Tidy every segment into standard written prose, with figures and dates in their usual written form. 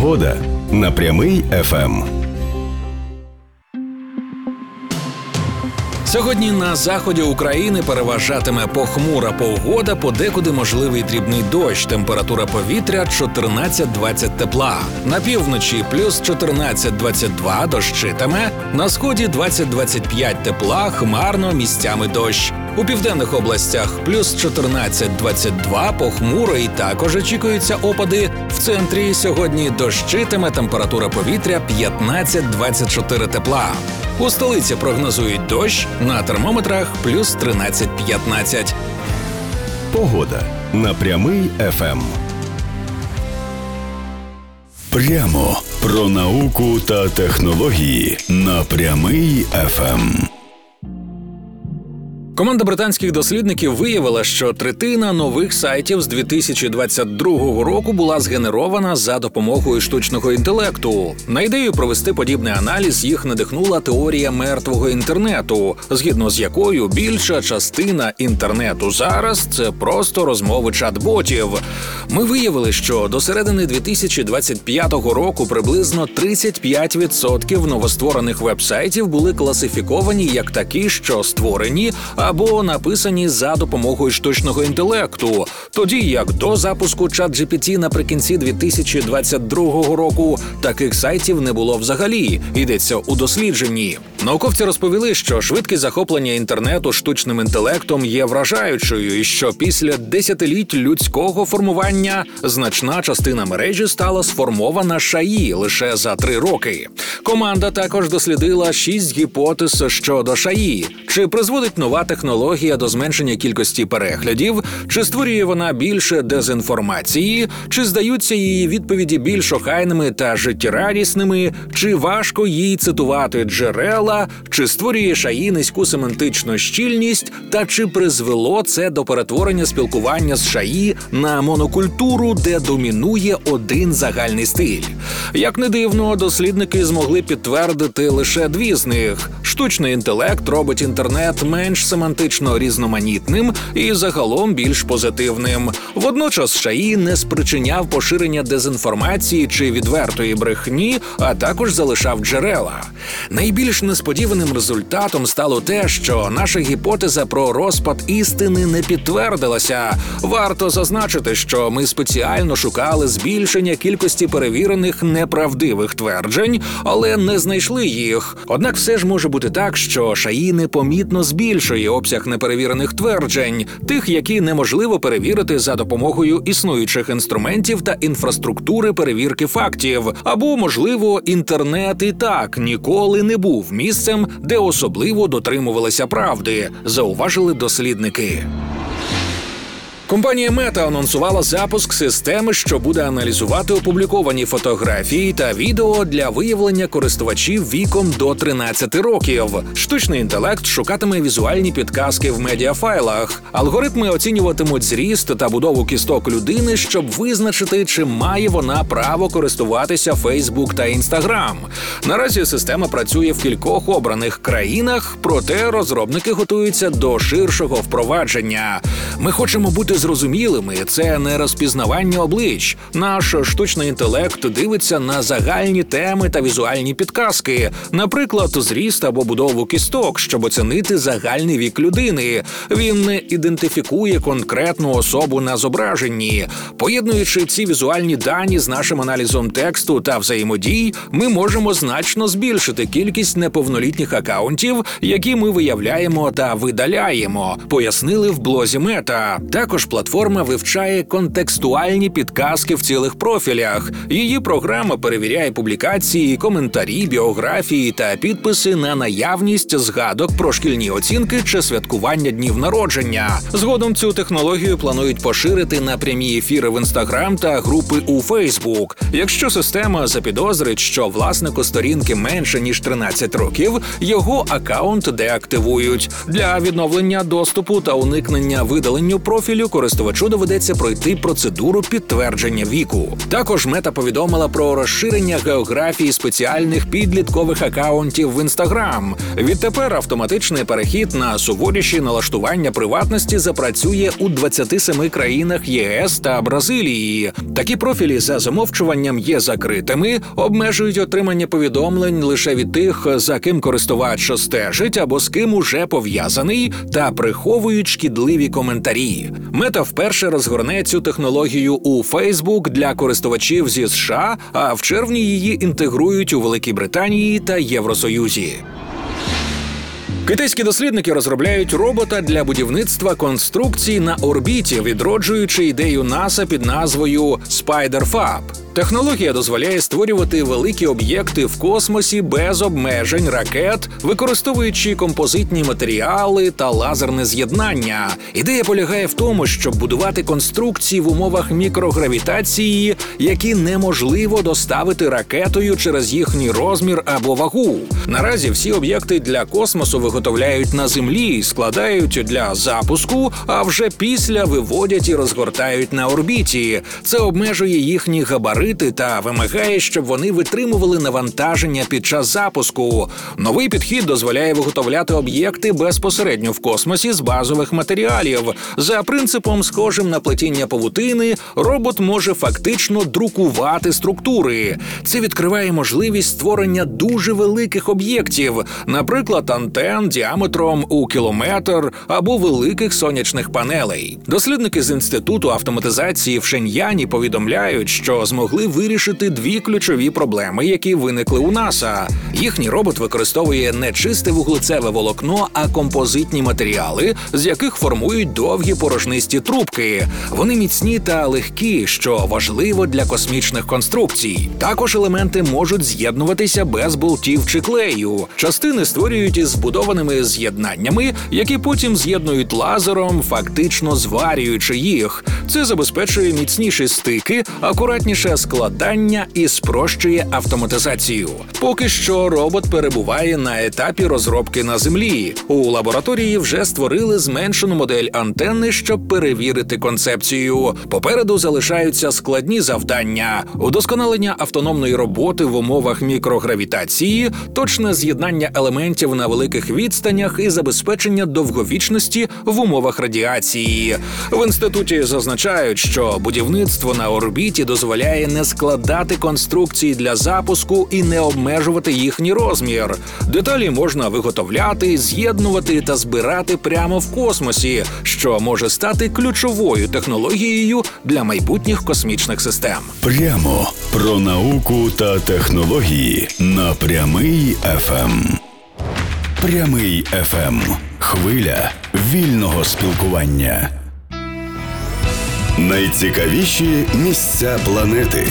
Погода на Прямий ФМ. Сьогодні на заході України переважатиме похмура погода, подекуди можливий дрібний дощ, температура повітря 14-20 тепла. На півночі плюс 14-22 дощитиме, на сході 20-25 тепла, хмарно, місцями дощ. У південних областях плюс 14-22 похмуро і також очікуються опади. В центрі сьогодні дощитиме, температура повітря 15-24 тепла. У столиці прогнозують дощ, на термометрах плюс 13-15. Погода на Прямий ФМ. Прямо про науку та технології на Прямий ФМ. Команда британських дослідників виявила, що третина нових сайтів з 2022 року була згенерована за допомогою штучного інтелекту. На ідею провести подібний аналіз їх надихнула теорія мертвого інтернету, згідно з якою більша частина інтернету зараз – це просто розмови чат-ботів. Ми виявили, що до середини 2025 року приблизно 35% новостворених веб-сайтів були класифіковані як такі, що створені або написані за допомогою штучного інтелекту, тоді як до запуску ChatGPT наприкінці 2022 року таких сайтів не було взагалі, йдеться у дослідженні. Науковці розповіли, що швидкість захоплення інтернету штучним інтелектом є вражаючою і що після десятиліть людського формування значна частина мережі стала сформована ШАІ лише за 3 роки. Команда також дослідила 6 гіпотез щодо ШАІ. Чи призводить нова технологія до зменшення кількості переглядів, чи створює вона більше дезінформації, чи здаються її відповіді більш охайними та життєрадісними, чи важко їй цитувати джерела, чи створює ШАІ низьку семантичну щільність, та чи призвело це до перетворення спілкування з ШАІ на монокультуру, де домінує один загальний стиль. Як не дивно, дослідники змогли підтвердити лише 2 з них. Штучний інтелект робить інтернет менш семантично різноманітним і загалом більш позитивним. Водночас ШАІ не спричиняв поширення дезінформації чи відвертої брехні, а також залишав джерела. Найбільш несподіваним результатом стало те, що наша гіпотеза про розпад істини не підтвердилася. Варто зазначити, що ми спеціально шукали збільшення кількості перевірених неправдивих тверджень, але не знайшли їх. Однак все ж може бути так, що ШАІ непомітно збільшує обсяг неперевірених тверджень, тих, які неможливо перевірити за допомогою існуючих інструментів та інфраструктури перевірки фактів. Або, можливо, інтернет і так ніколи не був місцем, де особливо дотримувалися правди, зауважили дослідники. Компанія Meta анонсувала запуск системи, що буде аналізувати опубліковані фотографії та відео для виявлення користувачів віком до 13 років. Штучний інтелект шукатиме візуальні підказки в медіафайлах. Алгоритми оцінюватимуть зріст та будову кісток людини, щоб визначити, чи має вона право користуватися Facebook та Instagram. Наразі система працює в кількох обраних країнах, проте розробники готуються до ширшого впровадження. Ми хочемо бути зрозумілими, це не розпізнавання облич. Наш штучний інтелект дивиться на загальні теми та візуальні підказки, наприклад, зріст або будову кісток, щоб оцінити загальний вік людини. Він не ідентифікує конкретну особу на зображенні. Поєднуючи ці візуальні дані з нашим аналізом тексту та взаємодій, ми можемо значно збільшити кількість неповнолітніх акаунтів, які ми виявляємо та видаляємо, пояснили в блозі Meta. Також платформа вивчає контекстуальні підказки в цілих профілях. Її програма перевіряє публікації, коментарі, біографії та підписи на наявність згадок про шкільні оцінки чи святкування днів народження. Згодом цю технологію планують поширити на прямі ефіри в Instagram та групи у Facebook. Якщо система запідозрить, що власнику сторінки менше ніж 13 років, його акаунт деактивують. Для відновлення доступу та уникнення видаленню профілю користувачу доведеться пройти процедуру підтвердження віку. Також Мета повідомила про розширення географії спеціальних підліткових акаунтів в Instagram. Відтепер автоматичний перехід на суворіші налаштування приватності запрацює у 27 країнах ЄС та Бразилії. Такі профілі за замовчуванням є закритими, обмежують отримання повідомлень лише від тих, за ким користувач стежить або з ким уже пов'язаний, та приховують шкідливі коментарі. Мета вперше розгорне цю технологію у Facebook для користувачів зі США, а в червні її інтегрують у Великій Британії та Євросоюзі. Китайські дослідники розробляють робота для будівництва конструкцій на орбіті, відроджуючи ідею НАСА під назвою SpiderFab. Технологія дозволяє створювати великі об'єкти в космосі без обмежень ракет, використовуючи композитні матеріали та лазерне з'єднання. Ідея полягає в тому, щоб будувати конструкції в умовах мікрогравітації, які неможливо доставити ракетою через їхній розмір або вагу. Наразі всі об'єкти для космосу виготовляють на Землі, складають для запуску, а вже після виводять і розгортають на орбіті. Це обмежує їхні габарити та вимагає, щоб вони витримували навантаження під час запуску. Новий підхід дозволяє виготовляти об'єкти безпосередньо в космосі з базових матеріалів. За принципом, схожим на плетіння павутини, робот може фактично друкувати структури. Це відкриває можливість створення дуже великих об'єктів, наприклад, антен діаметром у кілометр або великих сонячних панелей. Дослідники з Інституту автоматизації в Шеньяні повідомляють, що змогли вирішити дві ключові проблеми, які виникли у НАСА. Їхній робот використовує не чисте вуглецеве волокно, а композитні матеріали, з яких формують довгі порожнисті трубки. Вони міцні та легкі, що важливо для космічних конструкцій. Також елементи можуть з'єднуватися без болтів чи клею. Частини створюють із збудованими з'єднаннями, які потім з'єднують лазером, фактично зварюючи їх. Це забезпечує міцніші стики, акуратніше складання і спрощує автоматизацію. Поки що робот перебуває на етапі розробки на Землі. У лабораторії вже створили зменшену модель антенни, щоб перевірити концепцію. Попереду залишаються складні завдання: удосконалення автономної роботи в умовах мікрогравітації, точне з'єднання елементів на великих відстанях і забезпечення довговічності в умовах радіації. В інституті зазначають, що будівництво на орбіті дозволяє не складати конструкції для запуску і не обмежувати їхній розмір. Деталі можна виготовляти, з'єднувати та збирати прямо в космосі, що може стати ключовою технологією для майбутніх космічних систем. Прямо про науку та технології на Прямий ФМ. Прямий ФМ. Хвиля вільного спілкування. Найцікавіші місця планети.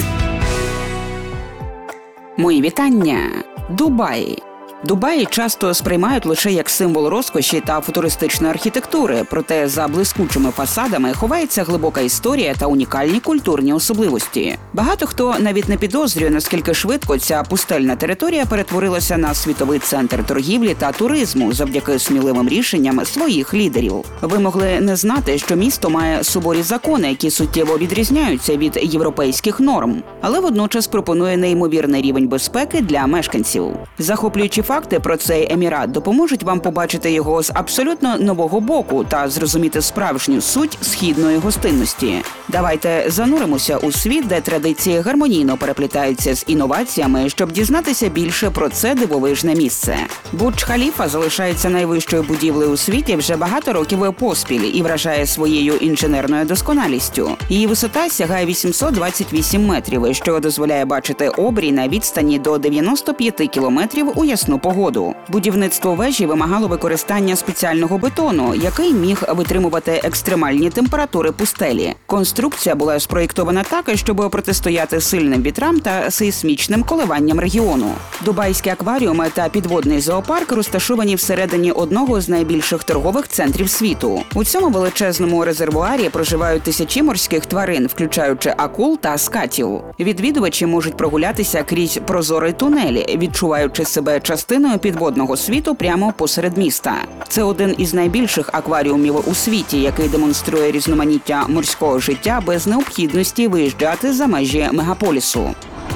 Мої вітання. Дубай. Дубай часто сприймають лише як символ розкоші та футуристичної архітектури, проте за блискучими фасадами ховається глибока історія та унікальні культурні особливості. Багато хто навіть не підозрює, наскільки швидко ця пустельна територія перетворилася на світовий центр торгівлі та туризму завдяки сміливим рішенням своїх лідерів. Ви могли не знати, що місто має суворі закони, які суттєво відрізняються від європейських норм, але водночас пропонує неймовірний рівень безпеки для мешканців. Захоплюючи факти про цей емірат допоможуть вам побачити його з абсолютно нового боку та зрозуміти справжню суть східної гостинності. Давайте зануримося у світ, де традиції гармонійно переплітаються з інноваціями, щоб дізнатися більше про це дивовижне місце. Бурдж-Халіфа залишається найвищою будівлею у світі вже багато років поспіль і вражає своєю інженерною досконалістю. Її висота сягає 828 метрів, що дозволяє бачити обрій на відстані до 95 кілометрів у ясну погоду. Будівництво вежі вимагало використання спеціального бетону, який міг витримувати екстремальні температури пустелі. Конструкція була спроєктована так, щоб протистояти сильним вітрам та сейсмічним коливанням регіону. Дубайський акваріум та підводний зоопарк розташовані всередині одного з найбільших торгових центрів світу. У цьому величезному резервуарі проживають тисячі морських тварин, включаючи акул та скатів. Відвідувачі можуть прогулятися крізь прозорий тунель, відчуваючи себе частиною частиною підводного світу прямо посеред міста. Це один із найбільших акваріумів у світі, який демонструє різноманіття морського життя без необхідності виїжджати за межі мегаполісу.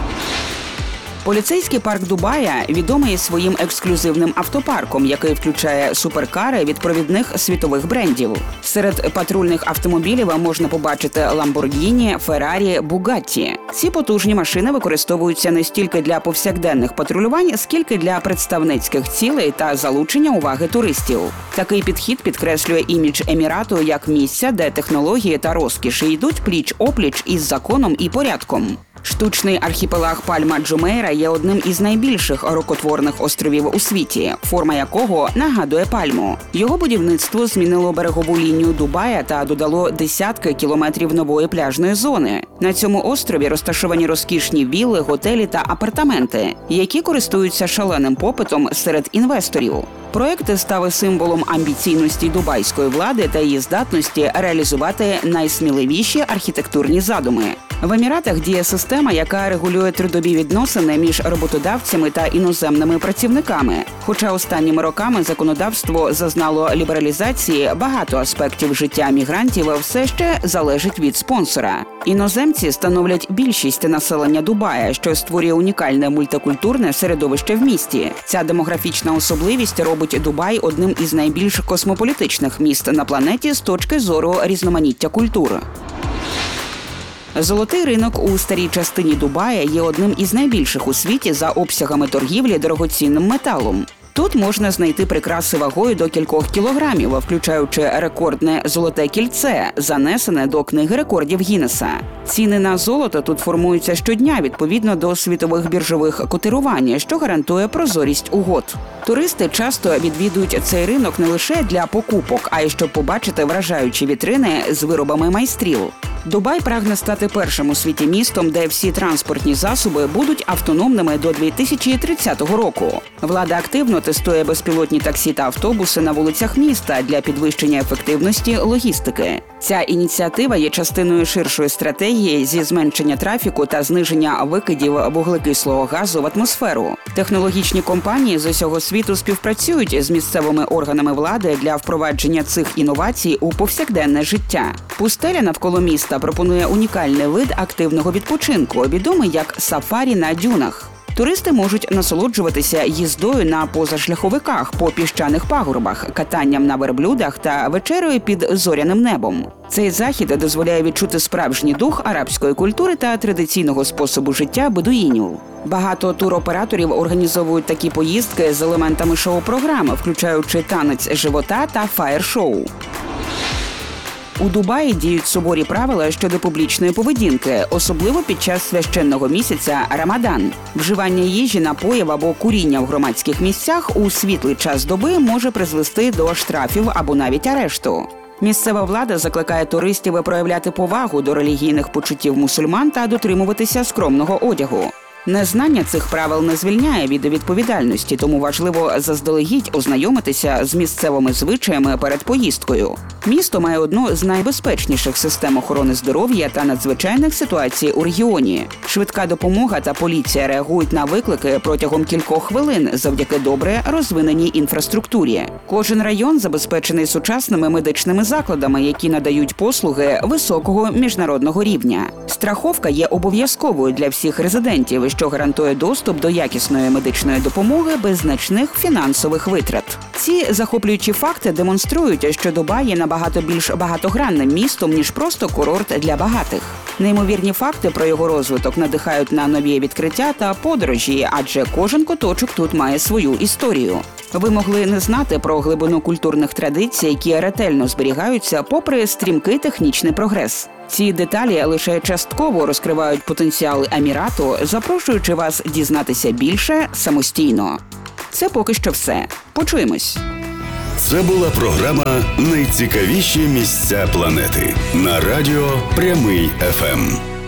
Поліцейський парк Дубая відомий своїм ексклюзивним автопарком, який включає суперкари від провідних світових брендів. Серед патрульних автомобілів можна побачити Lamborghini, Ferrari, Bugatti. Ці потужні машини використовуються не стільки для повсякденних патрулювань, скільки для представницьких цілей та залучення уваги туристів. Такий підхід підкреслює імідж Емірату як місця, де технології та розкіш йдуть пліч-опліч із законом і порядком. Штучний архіпелаг Пальма-Джумейра є одним із найбільших рукотворних островів у світі, форма якого нагадує пальму. Його будівництво змінило берегову лінію Дубая та додало десятки кілометрів нової пляжної зони. На цьому острові розташовані розкішні вілли, готелі та апартаменти, які користуються шаленим попитом серед інвесторів. Проект став символом амбіційності дубайської влади та її здатності реалізувати найсміливіші архітектурні задуми. В Еміратах діє система, яка регулює трудові відносини між роботодавцями та іноземними працівниками. Хоча останніми роками законодавство зазнало лібералізації, багато аспектів життя мігрантів все ще залежить від спонсора. Іноземці становлять більшість населення Дубая, що створює унікальне мультикультурне середовище в місті. Ця демографічна особливість робить Дубай одним із найбільш космополітичних міст на планеті з точки зору різноманіття культур. Золотий ринок у старій частині Дубая є одним із найбільших у світі за обсягами торгівлі дорогоцінним металом. Тут можна знайти прикраси вагою до кількох кілограмів, включаючи рекордне золоте кільце, занесене до книги рекордів Гіннеса. Ціни на золото тут формуються щодня відповідно до світових біржових котирувань, що гарантує прозорість угод. Туристи часто відвідують цей ринок не лише для покупок, а й щоб побачити вражаючі вітрини з виробами майстрів. Дубай прагне стати першим у світі містом, де всі транспортні засоби будуть автономними до 2030 року. Влада активно тестує безпілотні таксі та автобуси на вулицях міста для підвищення ефективності логістики. Ця ініціатива є частиною ширшої стратегії зі зменшення трафіку та зниження викидів вуглекислого газу в атмосферу. Технологічні компанії з усього світу співпрацюють з місцевими органами влади для впровадження цих інновацій у повсякденне життя. Пустеля навколо міста пропонує унікальний вид активного відпочинку, відомий як сафарі на дюнах. Туристи можуть насолоджуватися їздою на позашляховиках по піщаних пагорбах, катанням на верблюдах та вечерею під зоряним небом. Цей захід дозволяє відчути справжній дух арабської культури та традиційного способу життя бедуїнів. Багато туроператорів організовують такі поїздки з елементами шоу-програми, включаючи танець живота та фаєр-шоу. У Дубаї діють суворі правила щодо публічної поведінки, особливо під час священного місяця Рамадан. Вживання їжі, напоїв або куріння в громадських місцях у світлий час доби може призвести до штрафів або навіть арешту. Місцева влада закликає туристів проявляти повагу до релігійних почуттів мусульман та дотримуватися скромного одягу. Незнання цих правил не звільняє від відповідальності, тому важливо заздалегідь ознайомитися з місцевими звичаями перед поїздкою. Місто має одну з найбезпечніших систем охорони здоров'я та надзвичайних ситуацій у регіоні. Швидка допомога та поліція реагують на виклики протягом кількох хвилин завдяки добре розвиненій інфраструктурі. Кожен район забезпечений сучасними медичними закладами, які надають послуги високого міжнародного рівня. Страховка є обов'язковою для всіх резидентів, що гарантує доступ до якісної медичної допомоги без значних фінансових витрат. Ці захоплюючі факти демонструють, що Дубай є набагато більш багатогранним містом, ніж просто курорт для багатих. Неймовірні факти про його розвиток надихають на нові відкриття та подорожі, адже кожен куточок тут має свою історію. Ви могли не знати про глибину культурних традицій, які ретельно зберігаються попри стрімкий технічний прогрес. Ці деталі лише частково розкривають потенціал Емірату, запрошуючи вас дізнатися більше самостійно. Це поки що все. Почуємось. Це була програма «Найцікавіші місця планети» на радіо Прямий ФМ.